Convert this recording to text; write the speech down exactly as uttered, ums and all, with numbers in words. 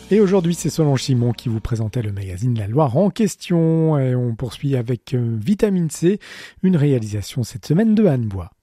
Et aujourd'hui, c'est Solange Simon qui vous présentait le magazine La Loire en question. Et on poursuit avec euh, Vitamine C, une réalisation cette semaine de Anne Bois.